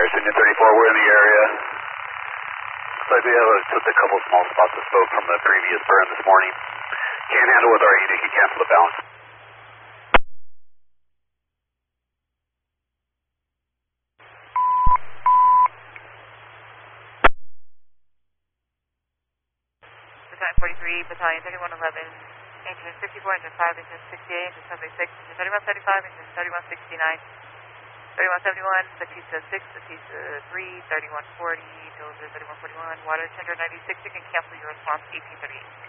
Paris Engine 34, we're in the area. Looks like we have just a couple small spots of smoke from the previous burn this morning. Can't handle with our unit, can cancel the balance. Battalion 43, Battalion 3111, Engine 54, Engine 5, Engine 68, Engine 76, Engine 3175, Engine 3169, 3171, Batista 6, Batista 3, 3140, Dozer 3141, Water 296, you can cancel your response 1838.